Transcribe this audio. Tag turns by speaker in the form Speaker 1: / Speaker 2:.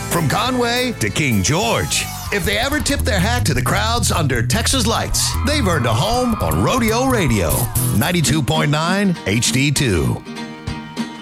Speaker 1: From Conway to King George. If they ever tip their hat to the crowds under Texas lights, they've earned a home on Rodeo Radio, 92.9 HD2.